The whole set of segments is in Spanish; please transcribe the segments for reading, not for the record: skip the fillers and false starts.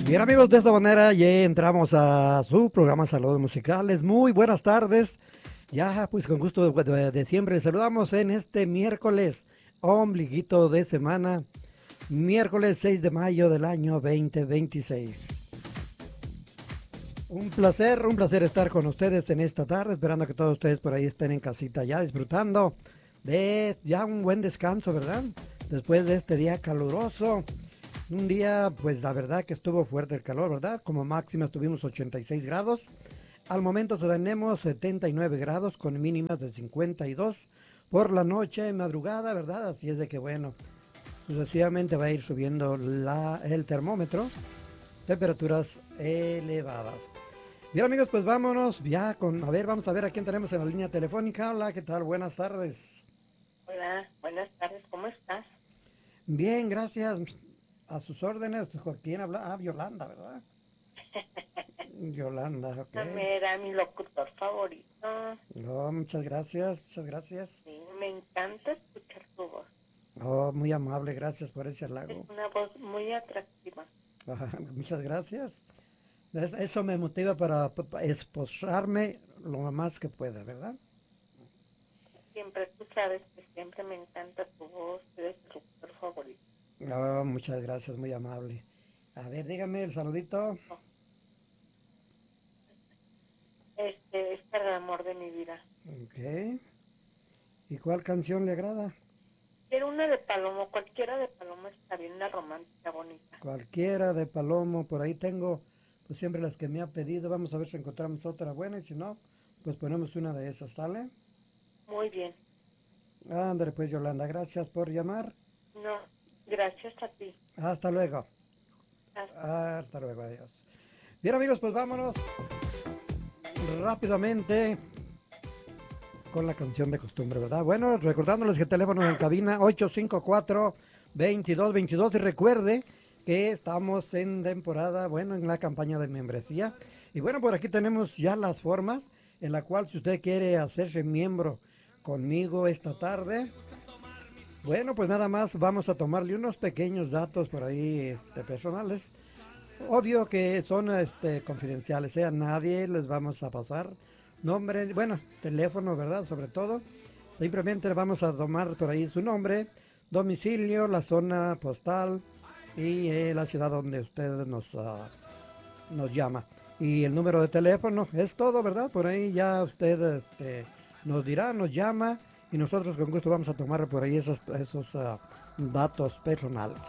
Bien amigos, de esta manera ya entramos a su programa Saludos Musicales. Muy buenas tardes. Ya pues con gusto de siempre saludamos en este miércoles, ombliguito de semana, miércoles 6 de mayo del año 2026. Un placer estar con ustedes en esta tarde, esperando que todos ustedes por ahí estén en casita ya disfrutando de ya un buen descanso, ¿verdad? Después de este día caluroso. Un día, pues la verdad que estuvo fuerte el calor, ¿verdad? Como máxima tuvimos 86 grados. Al momento tenemos 79 grados con mínimas de 52 por la noche, madrugada, ¿verdad? Así es de que bueno, sucesivamente va a ir subiendo el termómetro. Temperaturas elevadas. Bien amigos, pues vámonos ya vamos a ver a quién tenemos en la línea telefónica. Hola, ¿qué tal? Buenas tardes. Hola, buenas tardes, ¿cómo estás? Bien, gracias. A sus órdenes, ¿quién habla? Ah, Yolanda, ¿verdad? Yolanda, ok. Era mi locutor favorito. Oh, muchas gracias, muchas gracias. Sí, me encanta escuchar tu voz. Oh, muy amable, gracias por ese Es halago. una voz muy atractiva. Muchas gracias. Eso me motiva para esposarme lo más que pueda, ¿verdad? Siempre, tú sabes que siempre me encanta tu voz, eres mi locutor favorito. Oh, muchas gracias, muy amable. A ver, dígame el saludito. Oh, es para el amor de mi vida. Ok. ¿Y cuál canción le agrada? Quiero una de Palomo, cualquiera de Palomo está bien, una romántica bonita. Cualquiera de Palomo, por ahí tengo, pues siempre las que me ha pedido. Vamos a ver si encontramos otra buena y si no, pues ponemos una de esas, ¿sale? Muy bien. Ándale pues Yolanda, gracias por llamar. No, gracias a ti. Hasta luego. Hasta luego, adiós. Bien amigos, pues vámonos rápidamente con la canción de costumbre, ¿verdad? Bueno, recordándoles que el teléfono en cabina 854-2222 y recuerde que estamos en temporada, bueno, en la campaña de membresía. Y bueno, por aquí tenemos ya las formas en la cual si usted quiere hacerse miembro conmigo esta tarde, bueno, pues nada más vamos a tomarle unos pequeños datos por ahí personales. Obvio que son confidenciales, a nadie les vamos a pasar nombre, bueno, teléfono, ¿verdad? Sobre todo. Simplemente vamos a tomar por ahí su nombre, domicilio, la zona postal y la ciudad donde usted nos llama. Y el número de teléfono es todo, ¿verdad? Por ahí ya usted nos dirá, nos llama y nosotros con gusto vamos a tomar por ahí esos datos personales.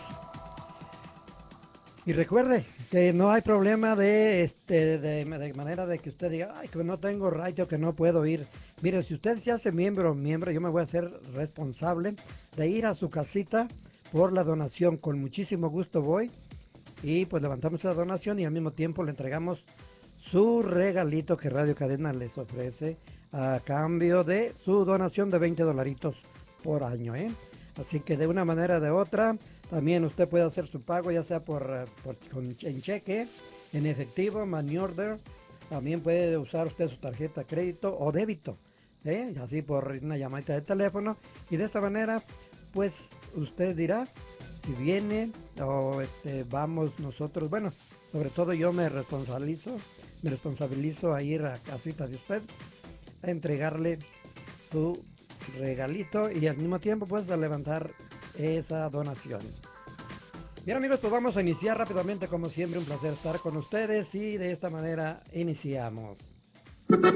Y recuerde que no hay problema de manera de que usted diga, ay, que no tengo radio, que no puedo ir. Mire, si usted se hace miembro, yo me voy a hacer responsable de ir a su casita por la donación. Con muchísimo gusto voy y pues levantamos esa donación y al mismo tiempo le entregamos su regalito que Radio Cadena les ofrece a cambio de su donación de $20 por año, ¿eh? Así que de una manera o de otra, también usted puede hacer su pago, ya sea en cheque, en efectivo, money order. También puede usar usted su tarjeta de crédito o débito, así por una llamadita de teléfono. Y de esta manera, pues usted dirá si viene o vamos nosotros. Bueno, sobre todo yo me responsabilizo a ir a casita de usted a entregarle su regalito y al mismo tiempo pues a levantar esa donación. Bien amigos, pues vamos a iniciar rápidamente como siempre, un placer estar con ustedes y de esta manera iniciamos.